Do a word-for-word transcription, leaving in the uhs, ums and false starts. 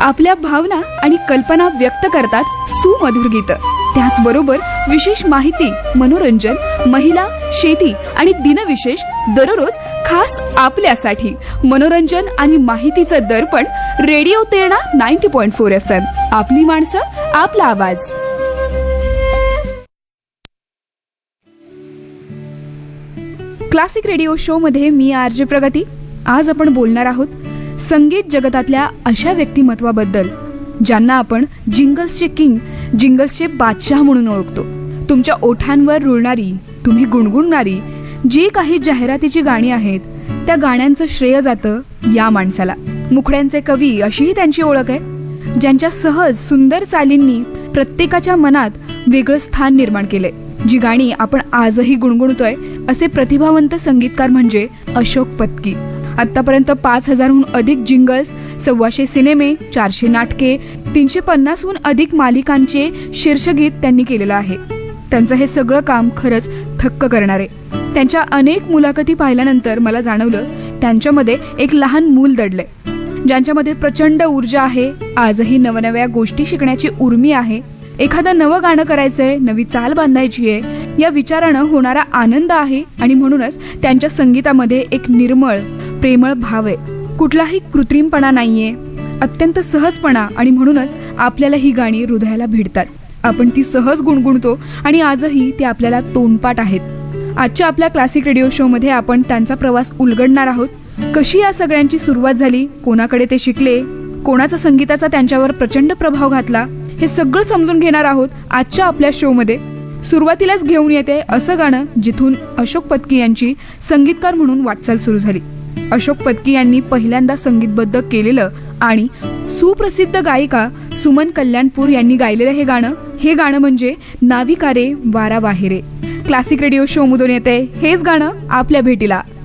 आपल्या भावना आणि कल्पना व्यक्त करतात सुमधुर गीत. त्याचबरोबर विशेष माहिती, मनोरंजन, महिला, शेती आणि दिनविशेष दररोज खास आपल्यासाठी. मनोरंजन आणि माहितीचं दर्पण radio Terna ninety point four F M. आपली माणसं, आपला आवाज. क्लासिक रेडिओ शो मध्ये मी आरजे प्रगती. आज आपण बोलणार आहोत संगीत जगतातल्या अशा व्यक्तिमत्वाबद्दल ज्यांना आपण जिंगल्सचे किंग, जिंगल्सचे बादशाह म्हणून ओळखतो. तुमच्या ओठांवर रुळणारी, तुम्ही गुणगुणणारी जी काही जाहिरातीची गाणी आहेत त्या गाण्यांचं श्रेय जातं या माणसाला. मुखड्यांचे कवी अशीही त्यांची ओळख आहे. ज्यांच्या सहज सुंदर चालींनी प्रत्येकाच्या मनात वेगळं स्थान निर्माण केले. जी गाणी आपण आजही गुणगुणतोय असे प्रतिभावंत संगीतकार म्हणजे अशोक पत्की. आतापर्यंत पाच हजारहून अधिक जिंगल्स, सव्वाशे सिनेमे, चारशे नाटके, तीनशे पन्नासहून अधिक मालिकांचे शीर्षगीत त्यांनी केलेलं आहे. त्यांचं हे सगळं काम खरंच थक्क करणारे. त्यांच्या अनेक मुलाखती पाहिल्यानंतर मला जाणवलं त्यांच्यामध्ये एक लहान मूल दडलंय, ज्यांच्यामध्ये प्रचंड ऊर्जा आहे. आजही नवनव्या गोष्टी शिकण्याची उर्मी आहे. एखादं नवं गाणं करायचंय, नवी चाल बांधायची आहे या विचारानं होणारा आनंद आहे. आणि म्हणूनच त्यांच्या संगीतामध्ये एक निर्मळ, प्रेमळ भाव आहे. कुठलाही कृत्रिमपणा नाहीये, अत्यंत सहजपणा. आणि म्हणूनच आपल्याला ही गाणी हृदयाला भिडतात. आपण ती सहज गुणगुणतो आणि आजही ती आपल्याला तोंडपाठ आहेत. आजच्या आपल्या क्लासिक रेडिओ शो मध्ये आपण त्यांचा प्रवास उलगडणार आहोत. कशी या सगळ्यांची सुरुवात झाली, कोणाकडे ते शिकले, कोणाचा संगीताचा त्यांच्यावर प्रचंड प्रभाव घातला, हे सगळं समजून घेणार आहोत आजच्या आपल्या शो मध्ये. सुरुवातीलाच घेऊन येते असं गाणं जिथून अशोक पत्की यांची संगीतकार म्हणून वाटचाल सुरू झाली. अशोक पत्की यांनी पहिल्यांदा संगीतबद्ध केलेलं आणि सुप्रसिद्ध गायिका सुमन कल्याणपूर यांनी गायलेलं हे गाणं हे गाणं म्हणजे नाविका रे वारा वाहेरे. क्लासिक रेडिओ शो मधून येते हेच गाणं आपल्या भेटीला.